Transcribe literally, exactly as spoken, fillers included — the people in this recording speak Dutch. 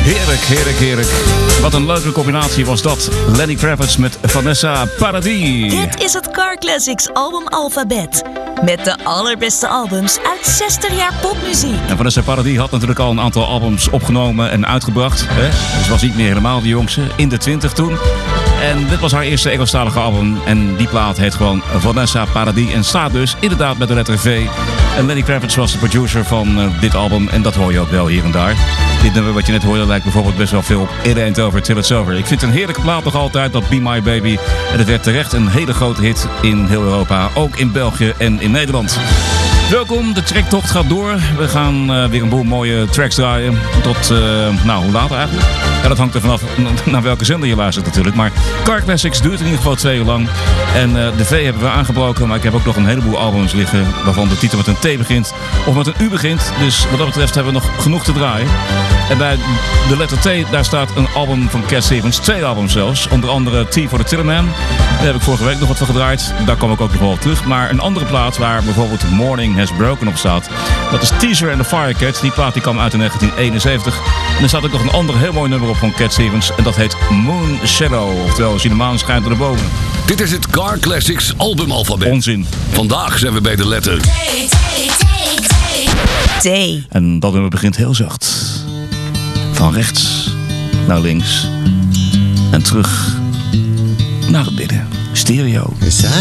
Heerlijk, heerlijk, heerlijk. Wat een leuke combinatie was dat. Lenny Kravitz met Vanessa Paradis. Dit is het Car Classics album Alphabet. Met de allerbeste albums uit zestig jaar popmuziek. En Vanessa Paradis had natuurlijk al een aantal albums opgenomen en uitgebracht. Hè? Ze was niet meer helemaal de jongste, in de twintig toen. En dit was haar eerste Engelstalige album. En die plaat heet gewoon Vanessa Paradis. En staat dus inderdaad met de letter V. En Lenny Kravitz was de producer van uh, dit album. En dat hoor je ook wel hier en daar. Dit nummer wat je net hoorde lijkt bijvoorbeeld best wel veel op It Ain't Over Till It's Over. Ik vind het een heerlijke plaat nog altijd, dat Be My Baby. En het werd terecht een hele grote hit in heel Europa. Ook in België en in Nederland. Welkom, de trektocht gaat door. We gaan uh, weer een boel mooie tracks draaien. Tot, uh, nou, hoe laat eigenlijk? Ja, dat hangt er vanaf naar welke zender je luistert natuurlijk. Maar Car Classics duurt in ieder geval twee uur lang. En uh, de V hebben we aangebroken. Maar ik heb ook nog een heleboel albums liggen waarvan de titel met een T begint of met een U begint. Dus wat dat betreft hebben we nog genoeg te draaien. En bij de letter T, daar staat een album van Cat Stevens. Twee albums zelfs. Onder andere T for the Tillerman. Daar heb ik vorige week nog wat van gedraaid. Daar kom ik ook nog wel op terug. Maar een andere plaat waar bijvoorbeeld Morning Has Broken op staat. Dat is Teaser and the Firecats. Die plaat die kwam uit in negentien eenenzeventig. En er staat ook nog een ander heel mooi nummer op van Cat Stevens. En dat heet Moon Shadow. Oftewel, als je de maan schijnt door de bomen. Dit is het Car Classics album alfabet. Onzin. Vandaag zijn we bij de letter T. En dat nummer begint heel zacht. Van rechts naar links. En terug naar het midden. Stereo.